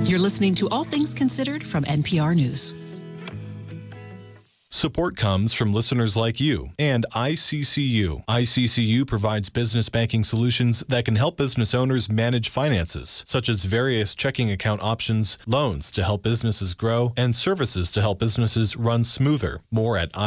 You're listening to All Things Considered from NPR News. Support comes from listeners like you and ICCU. ICCU provides business banking solutions that can help business owners manage finances, such as various checking account options, loans to help businesses grow, and services to help businesses run smoother. More at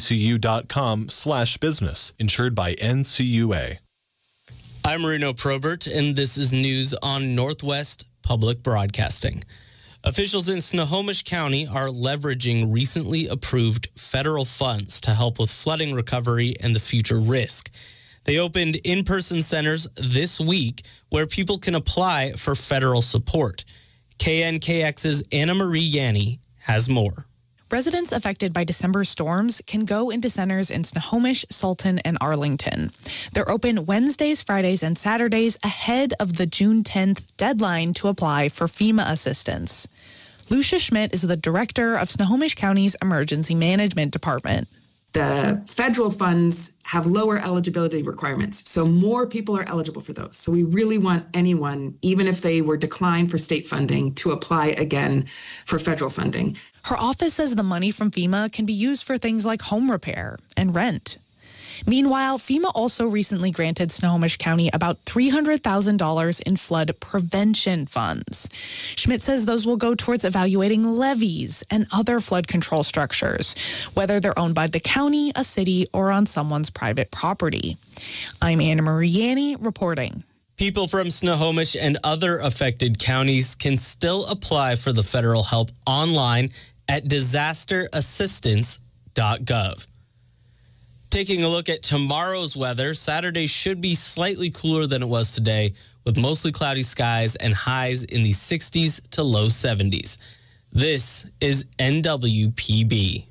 iccu.com/business. Insured by NCUA. I'm Marino Probert, and this is news on Northwest Public Broadcasting. Officials in Snohomish County are leveraging recently approved federal funds to help with flooding recovery and the future risk. They opened in-person centers this week where people can apply for federal support. KNKX's Anna Marie Yanni has more. Residents affected by December storms can go into centers in Snohomish, Sultan, and Arlington. They're open Wednesdays, Fridays, and Saturdays ahead of the June 10th deadline to apply for FEMA assistance. Lucia Schmidt is the director of Snohomish County's Emergency Management Department. The federal funds have lower eligibility requirements, so more people are eligible for those. So we really want anyone, even if they were declined for state funding, to apply again for federal funding. Her office says the money from FEMA can be used for things like home repair and rent. Meanwhile, FEMA also recently granted Snohomish County about $300,000 in flood prevention funds. Schmidt says those will go towards evaluating levees and other flood control structures, whether they're owned by the county, a city, or on someone's private property. I'm Anna Marie Yanni reporting. People from Snohomish and other affected counties can still apply for the federal help online at disasterassistance.gov. Taking a look at tomorrow's weather, Saturday should be slightly cooler than it was today, with mostly cloudy skies and highs in the 60s to low 70s. This is NWPB.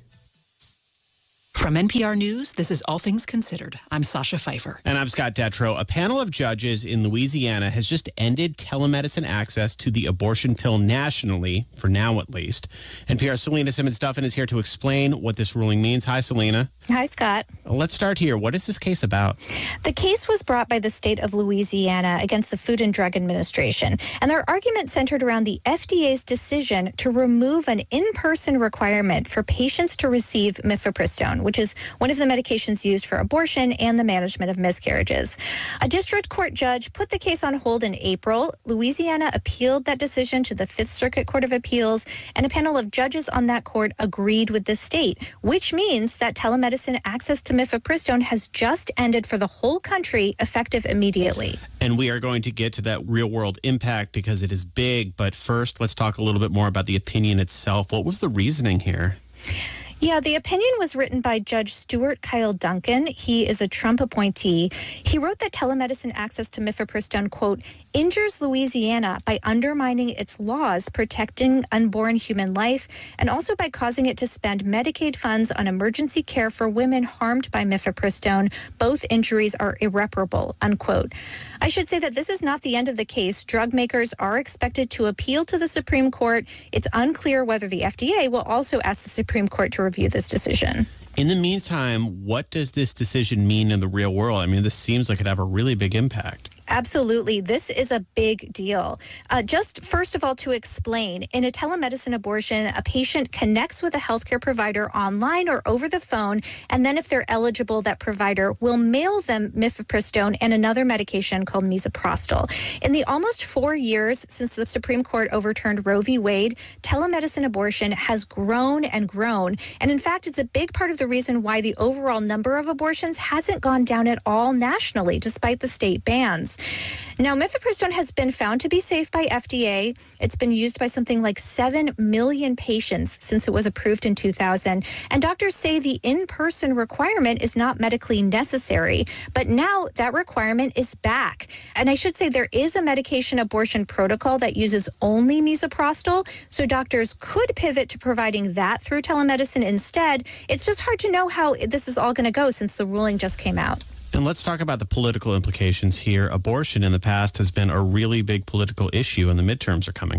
From NPR News, this is All Things Considered. I'm Sasha Pfeiffer. And I'm Scott Detrow. A panel of judges in Louisiana has just ended telemedicine access to the abortion pill nationally, for now at least. NPR's Selena Simmons-Duffin is here to explain what this ruling means. Hi, Selena. Hi, Scott. Let's start here. What is this case about? The case was brought by the state of Louisiana against the Food and Drug Administration, and their argument centered around the FDA's decision to remove an in-person requirement for patients to receive mifepristone, which is one of the medications used for abortion and the management of miscarriages. A district court judge put the case on hold in April. Louisiana appealed that decision to the Fifth Circuit Court of Appeals, and a panel of judges on that court agreed with the state, which means that telemedicine access to mifepristone has just ended for the whole country, effective immediately. And we are going to get to that real-world impact because it is big. But first, let's talk a little bit more about the opinion itself. What was the reasoning here? Yeah, the opinion was written by Judge Stuart Kyle Duncan. He is a Trump appointee. He wrote that telemedicine access to mifepristone, quote, injures Louisiana by undermining its laws protecting unborn human life and also by causing it to spend Medicaid funds on emergency care for women harmed by mifepristone. Both injuries are irreparable, unquote. I should say that this is not the end of the case. Drug makers are expected to appeal to the Supreme Court. It's unclear whether the FDA will also ask the Supreme Court to review this decision. In the meantime, what does this decision mean in the real world? I mean, this seems like it could have a really big impact. Absolutely. This is a big deal. Just first of all, to explain, in a telemedicine abortion, a patient connects with a healthcare provider online or over the phone, and then if they're eligible, that provider will mail them mifepristone and another medication called misoprostol. In the almost 4 years since the Supreme Court overturned Roe v. Wade, telemedicine abortion has grown and grown. And in fact, it's a big part of the reason why the overall number of abortions hasn't gone down at all nationally, despite the state bans. Now, mifepristone has been found to be safe by FDA. It's been used by something like 7 million patients since it was approved in 2000. And doctors say the in-person requirement is not medically necessary. But now that requirement is back. And I should say there is a medication abortion protocol that uses only misoprostol. So doctors could pivot to providing that through telemedicine instead. It's just hard to know how this is all going to go since the ruling just came out. And let's talk about the political implications here. Abortion in the past has been a really big political issue, and the midterms are coming up.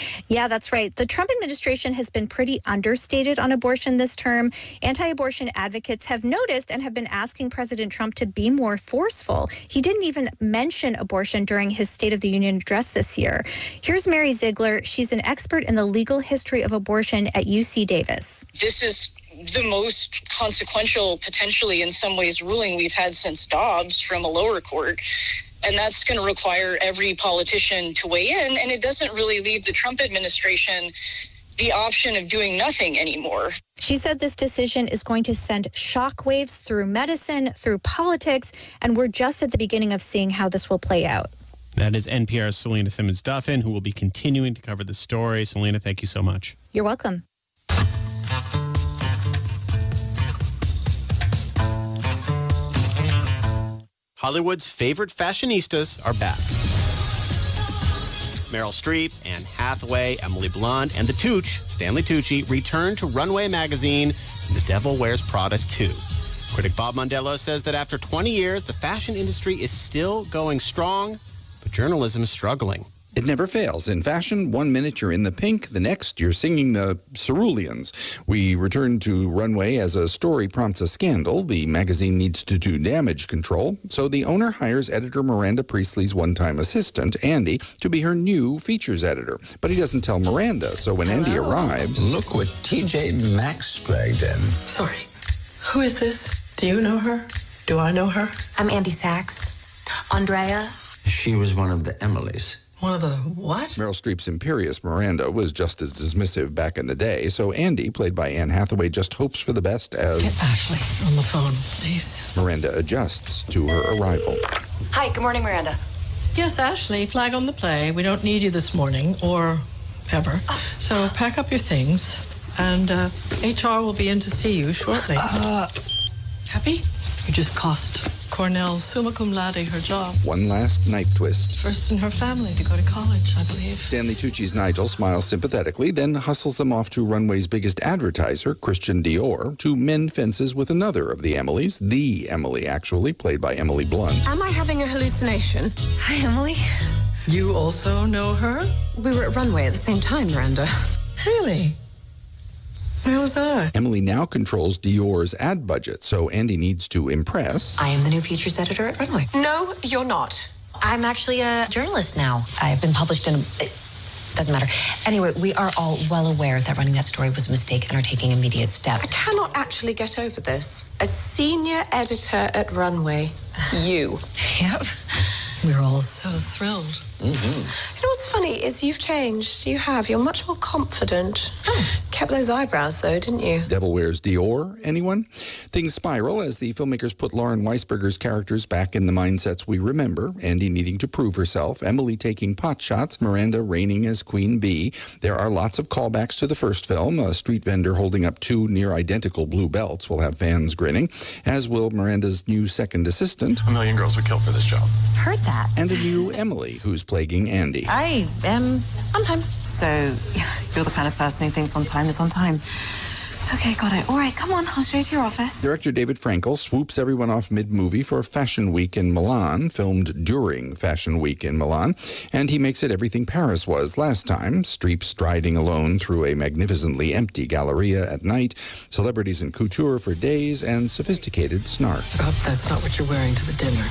Yeah, that's right. The Trump administration has been pretty understated on abortion this term. Anti-abortion advocates have noticed and have been asking President Trump to be more forceful. He didn't even mention abortion during his State of the Union address this year. Here's Mary Ziegler. She's an expert in the legal history of abortion at UC Davis. This is the most consequential, potentially in some ways, ruling we've had since Dobbs from a lower court. And that's going to require every politician to weigh in. And it doesn't really leave the Trump administration the option of doing nothing anymore. She said this decision is going to send shockwaves through medicine, through politics, and we're just at the beginning of seeing how this will play out. That is NPR's Selena Simmons-Duffin, who will be continuing to cover the story. Selena, thank you so much. You're welcome. Hollywood's favorite fashionistas are back. Meryl Streep, Anne Hathaway, Emily Blunt, and the Tooch, Stanley Tucci, return to Runway magazine and The Devil Wears Prada 2. Critic Bob Mondello says that after 20 years, the fashion industry is still going strong, but journalism is struggling. It never fails. In fashion, 1 minute you're in the pink, the next you're singing the Ceruleans. We return to Runway as a story prompts a scandal. The magazine needs to do damage control, so the owner hires editor Miranda Priestley's one-time assistant, Andy, to be her new features editor. But he doesn't tell Miranda, so when Andy arrives... Look what TJ Maxx dragged in. Sorry. Who is this? Do you know her? Do I know her? I'm Andy Sachs. Andrea. She was one of the Emilys. One of the what? Meryl Streep's imperious Miranda was just as dismissive back in the day, so Andy, played by Anne Hathaway, just hopes for the best as... Get Ashley on the phone, please. Miranda adjusts to her arrival. Hi, good morning, Miranda. Yes, Ashley, flag on the play. We don't need you this morning, or ever. So pack up your things, and HR will be in to see you shortly. Happy? You just cost Cornell summa cum laude her job. One last knife twist. First in her family to go to college, I believe. Stanley Tucci's Nigel smiles sympathetically, then hustles them off to Runway's biggest advertiser, Christian Dior, to mend fences with another of the Emilys, the Emily, actually, played by Emily Blunt. Am I having a hallucination? Hi, Emily. You also know her? We were at Runway at the same time, Miranda. Really? Where was I? Emily now controls Dior's ad budget, so Andy needs to impress. I am the new features editor at Runway. No, you're not. I'm actually a journalist now. I've been published in doesn't matter. Anyway, we are all well aware that running that story was a mistake and are taking immediate steps. I cannot actually get over this. A senior editor at Runway. You. Yep. We're all so thrilled. Mm-hmm. You know what's funny is you've changed. You have. You're much more confident. Kept those eyebrows, though, didn't you? Devil Wears Dior, anyone? Things spiral as the filmmakers put Lauren Weisberger's characters back in the mindsets we remember. Andy needing to prove herself, Emily taking pot shots, Miranda reigning as Queen Bee. There are lots of callbacks to the first film. A street vendor holding up 2 near-identical blue belts will have fans grinning, as will Miranda's new second assistant. 1 million girls would kill for this job. Heard that. And a new Emily, who's plaguing Andy. I am on time. So you're the kind of person who thinks on time is on time. Okay, got it. All right, come on, I'll show you to your office. Director David Frankel swoops everyone off mid-movie for Fashion Week in Milan, filmed during Fashion Week in Milan, and he makes it everything Paris was last time. Streep striding alone through a magnificently empty Galleria at night, celebrities in couture for days, and sophisticated snark. I hope that's not what you're wearing to the dinner.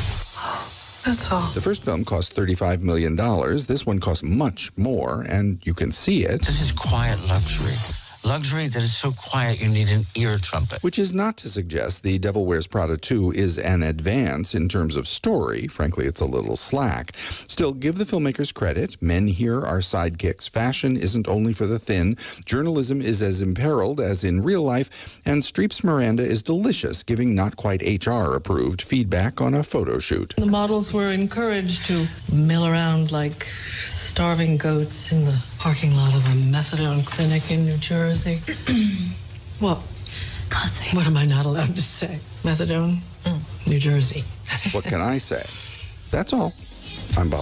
That's all. The first film cost $35 million. This one costs much more, and you can see it. This is quiet luxury. Luxury that is so quiet you need an ear trumpet. Which is not to suggest The Devil Wears Prada 2 is an advance in terms of story. Frankly, it's a little slack. Still, give the filmmakers credit. Men here are sidekicks. Fashion isn't only for the thin. Journalism is as imperiled as in real life. And Streep's Miranda is delicious, giving not quite HR-approved feedback on a photo shoot. The models were encouraged to mill around like starving goats in the parking lot of a methadone clinic in New Jersey. What? Can't say. What am I not allowed to say? Methadone? New Jersey. What can I say? That's all. I'm Bob